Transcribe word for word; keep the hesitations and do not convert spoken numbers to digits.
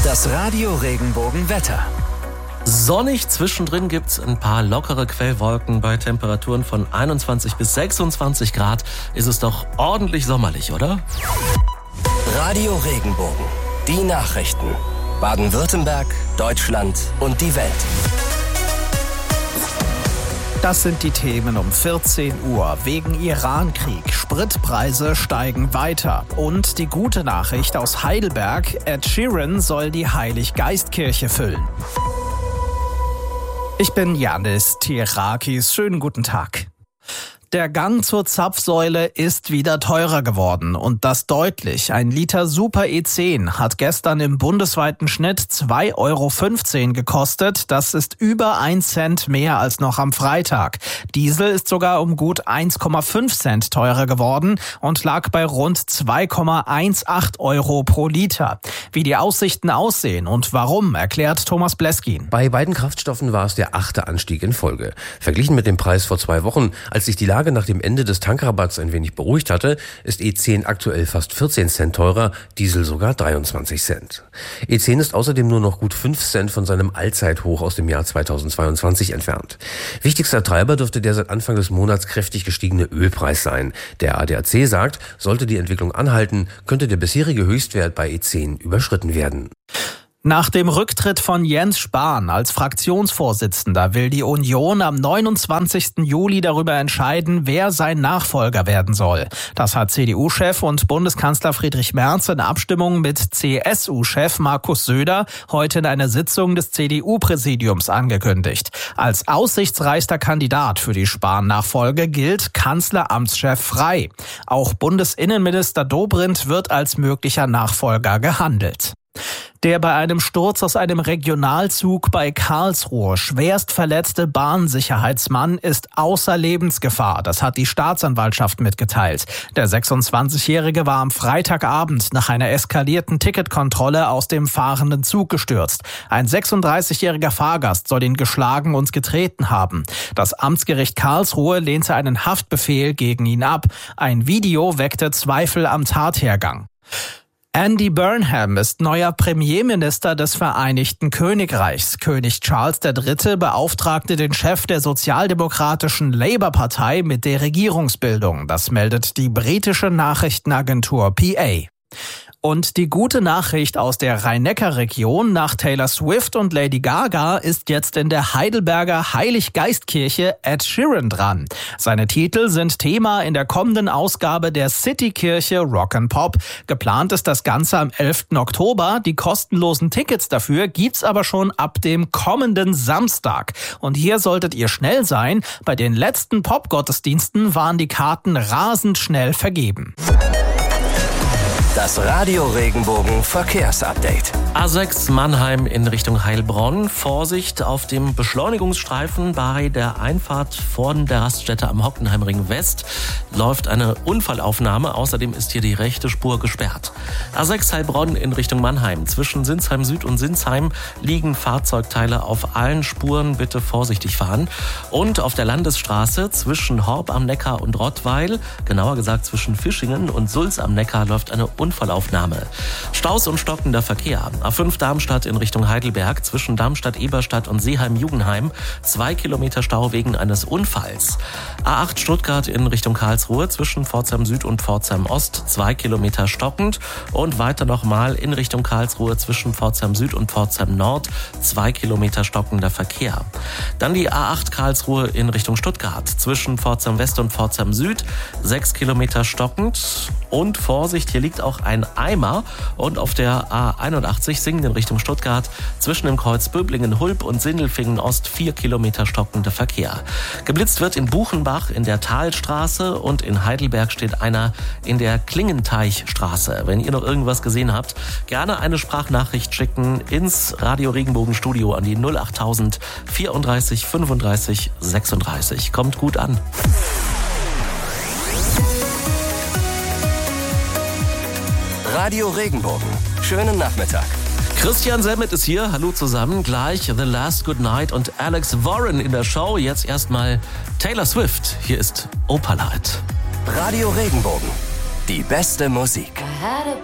Das Radio Regenbogen-Wetter. Sonnig, zwischendrin gibt's ein paar lockere Quellwolken. Bei Temperaturen von einundzwanzig bis sechsundzwanzig Grad ist es doch ordentlich sommerlich, oder? Radio Regenbogen. Die Nachrichten. Baden-Württemberg, Deutschland und die Welt. Das sind die Themen um vierzehn Uhr. Wegen Irankrieg. Spritpreise steigen weiter. Und die gute Nachricht aus Heidelberg. Ed Sheeran soll die Heilig-Geist-Kirche füllen. Ich bin Yannis Tierakis. Schönen guten Tag. Der Gang zur Zapfsäule ist wieder teurer geworden und das deutlich. Ein Liter Super E zehn hat gestern im bundesweiten Schnitt zwei Euro fünfzehn gekostet. Das ist über ein Cent mehr als noch am Freitag. Diesel ist sogar um gut eins Komma fünf Cent teurer geworden und lag bei rund zwei Komma achtzehn Euro pro Liter. Wie die Aussichten aussehen und warum, erklärt Thomas Bleskin. Bei beiden Kraftstoffen war es der achte Anstieg in Folge. Verglichen mit dem Preis vor zwei Wochen, als sich die Lage nach dem Ende des Tankrabatts ein wenig beruhigt hatte, ist E zehn aktuell fast vierzehn Cent teurer, Diesel sogar dreiundzwanzig Cent. E zehn ist außerdem nur noch gut fünf Cent von seinem Allzeithoch aus dem Jahr zweitausendzweiundzwanzig entfernt. Wichtigster Treiber dürfte der seit Anfang des Monats kräftig gestiegene Ölpreis sein. Der A D A C sagt, sollte die Entwicklung anhalten, könnte der bisherige Höchstwert bei E zehn überschritten werden. Nach dem Rücktritt von Jens Spahn als Fraktionsvorsitzender will die Union am neunundzwanzigsten Juli darüber entscheiden, wer sein Nachfolger werden soll. Das hat C D U-Chef und Bundeskanzler Friedrich Merz in Abstimmung mit C S U-Chef Markus Söder heute in einer Sitzung des C D U-Präsidiums angekündigt. Als aussichtsreichster Kandidat für die Spahn-Nachfolge gilt Kanzleramtschef Frey. Auch Bundesinnenminister Dobrindt wird als möglicher Nachfolger gehandelt. Der bei einem Sturz aus einem Regionalzug bei Karlsruhe schwerst verletzte Bahnsicherheitsmann ist außer Lebensgefahr. Das hat die Staatsanwaltschaft mitgeteilt. Der sechsundzwanzigjährige war am Freitagabend nach einer eskalierten Ticketkontrolle aus dem fahrenden Zug gestürzt. Ein sechsunddreißigjähriger Fahrgast soll ihn geschlagen und getreten haben. Das Amtsgericht Karlsruhe lehnte einen Haftbefehl gegen ihn ab. Ein Video weckte Zweifel am Tathergang. Andy Burnham ist neuer Premierminister des Vereinigten Königreichs. König Charles der Dritte beauftragte den Chef der sozialdemokratischen Labour-Partei mit der Regierungsbildung. Das meldet die britische Nachrichtenagentur P A. Und die gute Nachricht aus der Rhein-Neckar-Region: Nach Taylor Swift und Lady Gaga ist jetzt in der Heidelberger Heilig-Geist-Kirche Ed Sheeran dran. Seine Titel sind Thema in der kommenden Ausgabe der City-Kirche Rock and Pop. Geplant ist das Ganze am elften Oktober. Die kostenlosen Tickets dafür gibt's aber schon ab dem kommenden Samstag. Und hier solltet ihr schnell sein. Bei den letzten Pop-Gottesdiensten waren die Karten rasend schnell vergeben. Das Radio Regenbogen Verkehrsupdate. A sechs Mannheim in Richtung Heilbronn. Vorsicht auf dem Beschleunigungsstreifen bei der Einfahrt von der Raststätte am Hockenheimring West läuft eine Unfallaufnahme. Außerdem ist hier die rechte Spur gesperrt. A sechs Heilbronn in Richtung Mannheim. Zwischen Sinsheim Süd und Sinsheim liegen Fahrzeugteile auf allen Spuren. Bitte vorsichtig fahren. Und auf der Landesstraße zwischen Horb am Neckar und Rottweil, genauer gesagt zwischen Fischingen und Sulz am Neckar, läuft eine Unfallaufnahme. Staus und stockender Verkehr. A fünf Darmstadt in Richtung Heidelberg zwischen Darmstadt-Eberstadt und Seeheim-Jugenheim. Zwei Kilometer Stau wegen eines Unfalls. A acht Stuttgart in Richtung Karlsruhe zwischen Pforzheim Süd und Pforzheim Ost. Zwei Kilometer stockend. Und weiter nochmal in Richtung Karlsruhe zwischen Pforzheim Süd und Pforzheim Nord. Zwei Kilometer stockender Verkehr. Dann die A acht Karlsruhe in Richtung Stuttgart zwischen Pforzheim West und Pforzheim Süd. Sechs Kilometer stockend. Und Vorsicht, hier liegt auch ein Eimer. Und auf der A einundachtzig Singen in Richtung Stuttgart zwischen dem Kreuz Böblingen-Hulb und Sindelfingen-Ost vier Kilometer stockender Verkehr. Geblitzt wird in Buchenbach in der Talstraße und in Heidelberg steht einer in der Klingenteichstraße. Wenn ihr noch irgendwas gesehen habt, gerne eine Sprachnachricht schicken ins Radio Regenbogen Studio an die null achttausend vierunddreißig fünfunddreißig sechsunddreißig. Kommt gut an. Radio Regenbogen. Schönen Nachmittag. Christian Semmet ist hier. Hallo zusammen. Gleich The Last Goodnight und Alex Warren in der Show. Jetzt erstmal Taylor Swift. Hier ist Opalite. Radio Regenbogen. Die beste Musik.